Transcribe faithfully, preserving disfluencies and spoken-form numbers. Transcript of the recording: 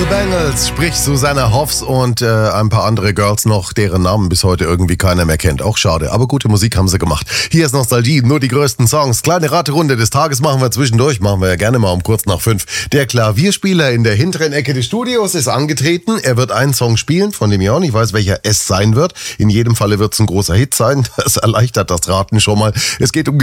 The Bangles, sprich Susanna Hoffs und äh, ein paar andere Girls noch, deren Namen bis heute irgendwie keiner mehr kennt. Auch schade, aber gute Musik haben sie gemacht. Hier ist Nostalgie, nur die größten Songs. Kleine Raterunde des Tages machen wir zwischendurch, machen wir ja gerne mal um kurz nach fünf. Der Klavierspieler in der hinteren Ecke des Studios ist angetreten. Er wird einen Song spielen, von dem ich auch nicht weiß, welcher es sein wird. In jedem Falle wird es ein großer Hit sein. Das erleichtert das Raten schon mal. Es geht um